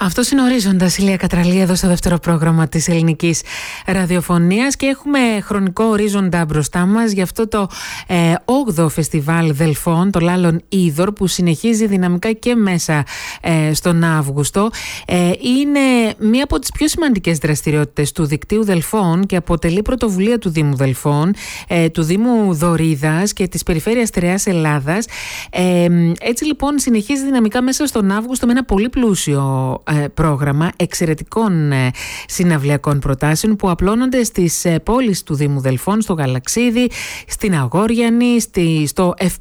Αυτός είναι ο Ορίζοντας, Ηλία Κατραλή, εδώ στο δεύτερο πρόγραμμα της ελληνικής ραδιοφωνίας και έχουμε χρονικό ορίζοντα μπροστά μας για αυτό το 8ο φεστιβάλ Δελφών, το Λάλλον Είδωρ, που συνεχίζει δυναμικά και μέσα στον Αύγουστο. Είναι μία από τις πιο σημαντικές δραστηριότητες του δικτύου Δελφών και αποτελεί πρωτοβουλία του Δήμου Δελφών, του Δήμου Δωρίδας και της Περιφέρειας Στερεάς Ελλάδας. Έτσι λοιπόν συνεχίζει δυναμικά μέσα στον Αύγουστο με ένα πολύ πλούσιο πρόγραμμα εξαιρετικών συναυλιακών προτάσεων που απλώνονται στις πόλεις του Δήμου Δελφών, στο Γαλαξίδι, στην Αγόριανη, στο